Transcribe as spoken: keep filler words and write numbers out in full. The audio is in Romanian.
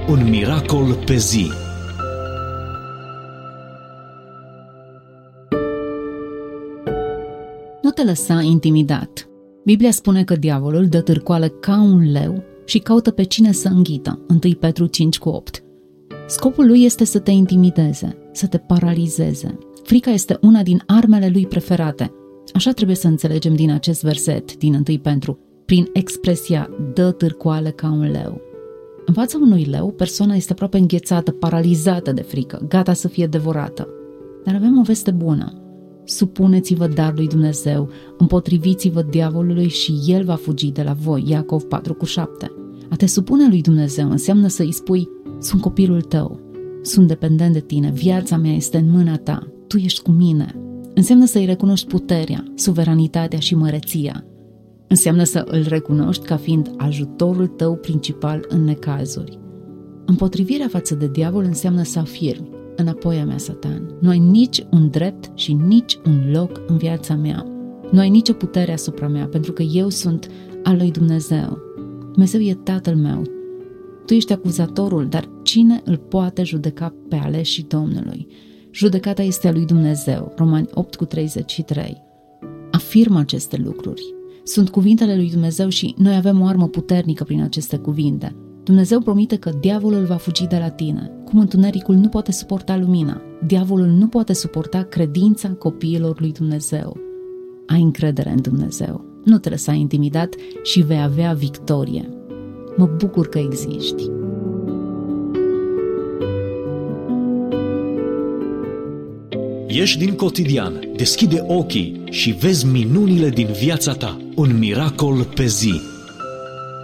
Un miracol pe zi. Nu te lăsa intimidat. Biblia spune că diavolul dă târcoale ca un leu și caută pe cine să înghită. întâi Petru cinci cu opt. Scopul lui este să te intimideze, să te paralizeze. Frica este una din armele lui preferate. Așa trebuie să înțelegem din acest verset, din întâi Petru, prin expresia dă târcoale ca un leu. În fața unui leu, persoana este aproape înghețată, paralizată de frică, gata să fie devorată. Dar avem o veste bună. Supuneți-vă dar lui Dumnezeu, împotriviți-vă diavolului și el va fugi de la voi. Iacov patru cu șapte. A te supune lui Dumnezeu înseamnă să îi spui: sunt copilul tău, sunt dependent de tine, viața mea este în mâna ta, tu ești cu mine. Înseamnă să îi recunoști puterea, suveranitatea și măreția. Înseamnă să îl recunoști ca fiind ajutorul tău principal în necazuri. Împotrivirea față de diavol înseamnă să afirmi: înapoi a mea, Satan, nu ai nici un drept și nici un loc în viața mea. Nu ai nicio putere asupra mea, pentru că eu sunt al lui Dumnezeu. Dumnezeu e Tatăl meu. Tu ești acuzatorul, dar cine îl poate judeca pe aleșii Domnului? Judecata este a lui Dumnezeu. Romani opt cu treizeci și trei. Afirmă aceste lucruri. Sunt cuvintele lui Dumnezeu și noi avem o armă puternică prin aceste cuvinte. Dumnezeu promite că diavolul va fugi de la tine, cum întunericul nu poate suporta lumina. Diavolul nu poate suporta credința copiilor lui Dumnezeu. Ai încredere în Dumnezeu. Nu te lăsa intimidat și vei avea victorie. Mă bucur că existi. Ieși din cotidian, deschide ochii și vezi minunile din viața ta. Un miracol pe zi.